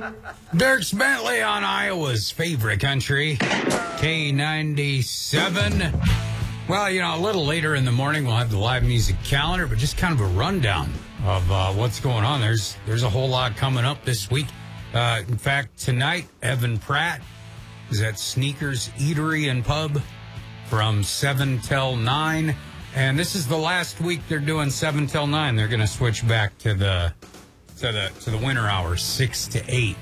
Dirk Bentley on Iowa's favorite country, K97. Well, a little later in the morning, we'll have the live music calendar, but just kind of a rundown of what's going on. There's a whole lot coming up this week. In fact, tonight, Evan Pratt is at Sneakers Eatery and Pub from 7 till 9. And this is the last week they're doing 7 till 9. They're going to switch back to the winter hours, 6 to 8.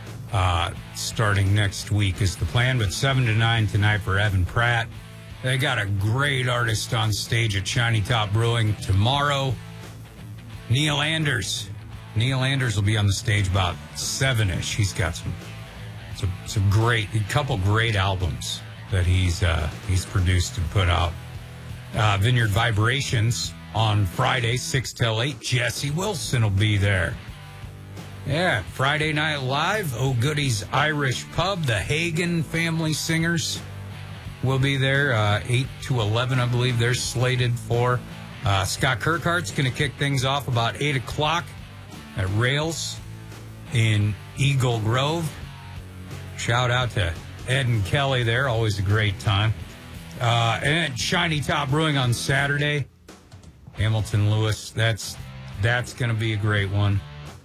Starting next week is the plan, but 7 to 9 tonight for Evan Pratt. They got a great artist on stage at Shiny Top Brewing tomorrow. Neil Anders. Neil Anders will be on the stage about 7-ish. He's got some a couple great albums that he's produced and put out. Vineyard Vibrations on Friday, 6 till 8. Jesse Wilson will be there. Yeah, Friday Night Live, Oh Goodies Irish Pub, the Hagen Family Singers will be there, 8 to 11, I believe they're slated for. Scott Kirkhart's going to kick things off about 8 o'clock at Rails in Eagle Grove. Shout out to Ed and Kelly there, always a great time. And Shiny Top Brewing on Saturday, Hamilton Lewis, that's going to be a great one.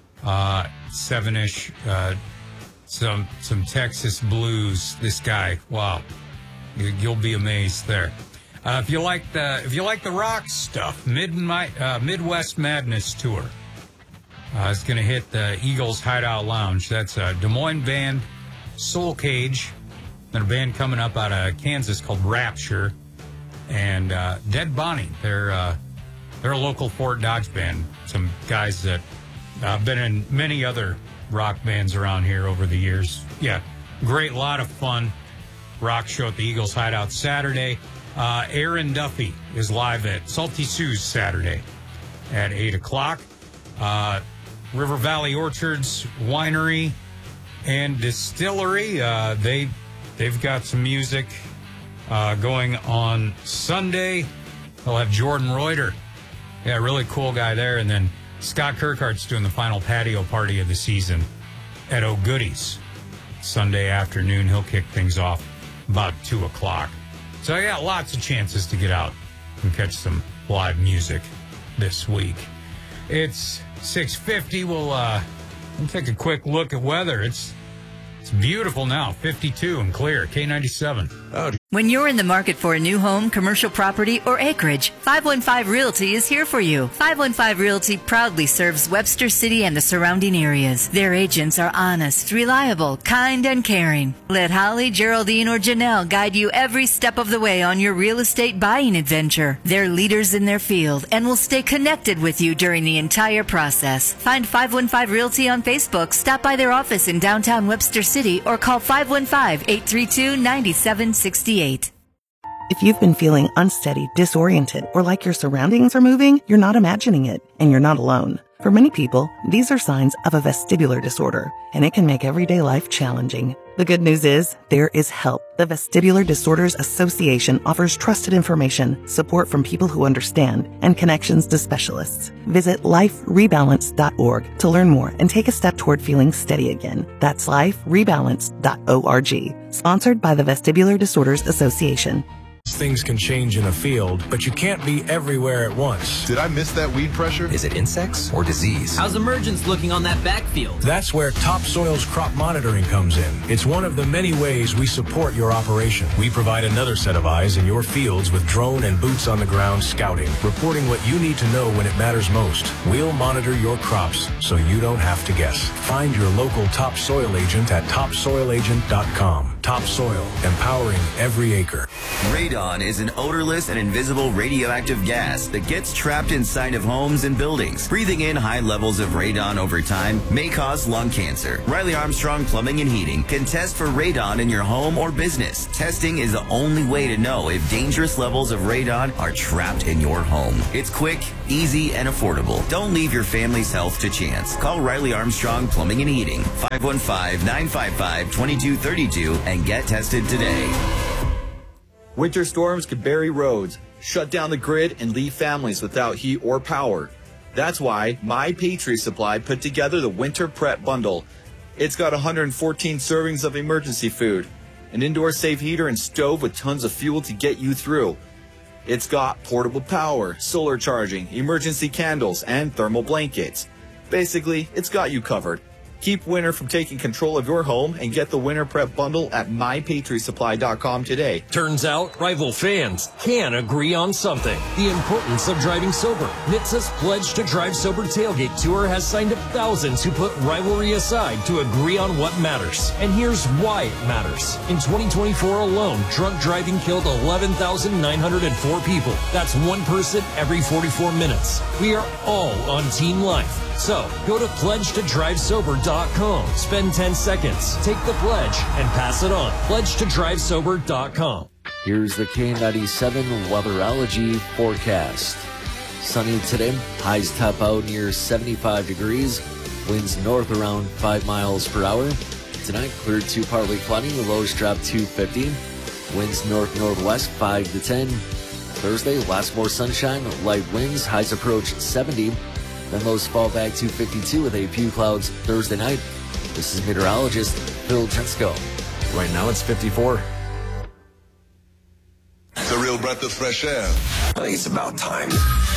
7-ish, some Texas blues. This guy, wow. You'll be amazed there. If you like the rock stuff, Midwest Madness Tour is going to hit the Eagles Hideout Lounge. That's a Des Moines band, Soul Cage, and a band coming up out of Kansas called Rapture, and Dead Bonnie. They're a local Fort Dodge band. Some guys that have been in many other rock bands around here over the years. Yeah, great, lot of fun. Rock show at the Eagles Hideout Saturday. Aaron Duffy is live at Salty Sue's Saturday at 8 o'clock. River Valley Orchards Winery and Distillery, they've got some music going on Sunday. They'll have Jordan Reuter. Yeah, really cool guy there. And then Scott Kirkhart's doing the final patio party of the season at Oh Goodies Sunday afternoon. He'll kick things off about 2 o'clock. So I got lots of chances to get out and catch some live music this week. It's 6:50. We'll take a quick look at weather. It's beautiful now, 52 and clear, K97. When you're in the market for a new home, commercial property, or acreage, 515 Realty is here for you. 515 Realty proudly serves Webster City and the surrounding areas. Their agents are honest, reliable, kind, and caring. Let Holly, Geraldine, or Janelle guide you every step of the way on your real estate buying adventure. They're leaders in their field and will stay connected with you during the entire process. Find 515 Realty on Facebook, stop by their office in downtown Webster City, or call 515-832-9768. If you've been feeling unsteady, disoriented, or like your surroundings are moving, you're not imagining it, and you're not alone. For many people, these are signs of a vestibular disorder, and it can make everyday life challenging. The good news is, there is help. The Vestibular Disorders Association offers trusted information, support from people who understand, and connections to specialists. Visit liferebalance.org to learn more and take a step toward feeling steady again. That's liferebalance.org. Sponsored by the Vestibular Disorders Association. Things can change in a field, but you can't be everywhere at once. Did I miss that weed pressure? Is it insects or disease? How's emergence looking on that backfield? That's where Topsoil's crop monitoring comes in. It's one of the many ways we support your operation. We provide another set of eyes in your fields with drone and boots on the ground scouting, reporting what you need to know when it matters most. We'll monitor your crops so you don't have to guess. Find your local Topsoil agent at topsoilagent.com. Topsoil, empowering every acre. Radon is an odorless and invisible radioactive gas that gets trapped inside of homes and buildings. Breathing in high levels of radon over time may cause lung cancer. Riley Armstrong Plumbing and Heating can test for radon in your home or business. Testing is the only way to know if dangerous levels of radon are trapped in your home. It's quick, easy, and affordable. Don't leave your family's health to chance. Call Riley Armstrong Plumbing and Heating, 515-955-2232, and get tested today. Winter storms could bury roads, shut down the grid, and leave families without heat or power. That's why My Patriot Supply put together the Winter Prep Bundle. It's got 114 servings of emergency food, an indoor safe heater and stove with tons of fuel to get you through. It's got portable power, solar charging, emergency candles, and thermal blankets. Basically, it's got you covered. Keep winter from taking control of your home and get the Winter Prep Bundle at mypatriotsupply.com today. Turns out, rival fans can agree on something. The importance of driving sober. NHTSA's Pledge to Drive Sober Tailgate Tour has signed up thousands who put rivalry aside to agree on what matters. And here's why it matters. In 2024 alone, drunk driving killed 11,904 people. That's one person every 44 minutes. We are all on Team Life. So, go to pledgetodrivesober.com. Spend 10 seconds, take the pledge, and pass it on. Pledgetodrivesober.com. Here's the K97 weatherology forecast. Sunny today, highs top out near 75 degrees, winds north around 5 miles per hour. Tonight, cleared to partly cloudy, lows drop to 50, winds north-northwest 5 to 10. Thursday, lots more sunshine, light winds, highs approach 70. Then lows fall back to 52 with a few clouds Thursday night. This is meteorologist Phil Chensko. Right now it's 54. The real breath of fresh air. I think it's about time.